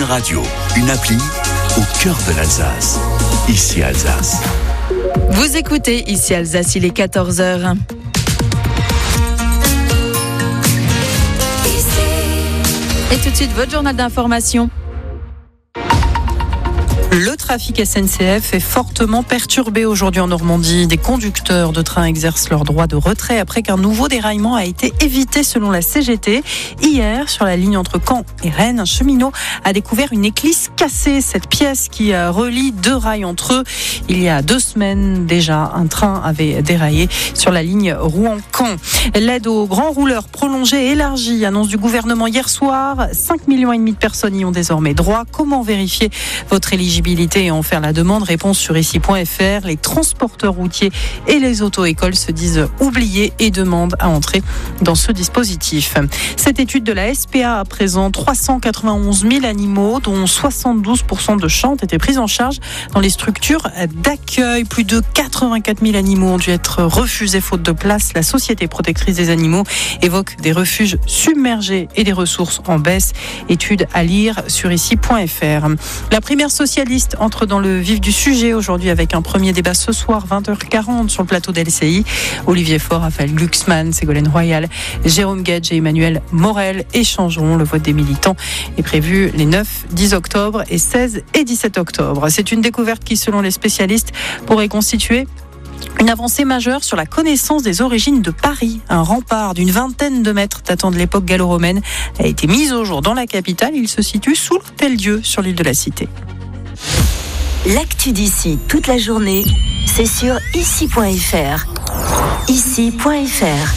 radio, une appli au cœur de l'Alsace. Ici Alsace. Vous écoutez Ici Alsace, il est 14h. Et tout de suite, votre journal d'information. Le trafic SNCF est fortement perturbé aujourd'hui en Normandie. Des conducteurs de train exercent leur droit de retrait après qu'un nouveau déraillement a été évité selon la CGT. Hier, sur la ligne entre Caen et Rennes, un cheminot a découvert une éclisse cassée. Cette pièce qui relie deux rails entre eux. Il y a 2 semaines déjà, un train avait déraillé sur la ligne Rouen-Caen. L'aide aux grands rouleurs prolongée et élargie, annonce du gouvernement hier soir. 5,5 millions de personnes y ont désormais droit. Comment vérifier votre éligibilité et en faire la demande? Réponse sur ici.fr. Les transporteurs routiers et les auto-écoles se disent oubliés et demandent à entrer dans ce dispositif. Cette étude de la SPA à présent, 391 000 animaux, dont 72% de chats ont été pris en charge dans les structures d'accueil. Plus de 84 000 animaux ont dû être refusés faute de place. La Société protectrice des animaux évoque des refuges submergés et des ressources en baisse. Étude à lire sur ici.fr. La primaire socialiste entre dans le vif du sujet aujourd'hui avec un premier débat ce soir 20h40 sur le plateau d'LCI. Olivier Faure, Raphaël Glucksmann, Ségolène Royal, Jérôme Gage et Emmanuel Morel échangeront. Le vote des militants est prévu les 9, 10 octobre et 16 et 17 octobre. C'est une découverte qui, selon les spécialistes, pourrait constituer une avancée majeure sur la connaissance des origines de Paris. Un rempart d'une 20aine de mètres datant de l'époque gallo-romaine a été mis au jour dans la capitale. Il se situe sous l'Hôtel-Dieu sur l'île de la Cité. L'actu d'ici toute la journée, c'est sur ici.fr. Ici.fr.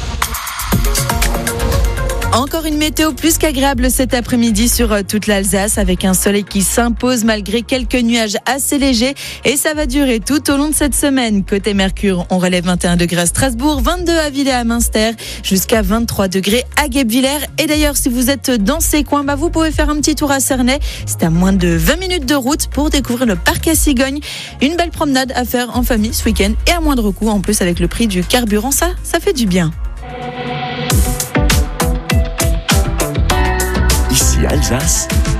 Encore une météo plus qu'agréable cet après-midi sur toute l'Alsace avec un soleil qui s'impose malgré quelques nuages assez légers et ça va durer tout au long de cette semaine. Côté Mercure, on relève 21 degrés à Strasbourg, 22 à Villers à Münster, jusqu'à 23 degrés à Guebwiller. Et d'ailleurs, si vous êtes dans ces coins, vous pouvez faire un petit tour à Cernay. C'est à moins de 20 minutes de route pour découvrir le parc à cigognes. Une belle promenade à faire en famille ce week-end et à moindre coût. En plus, avec le prix du carburant, ça fait du bien. Ici Alsace,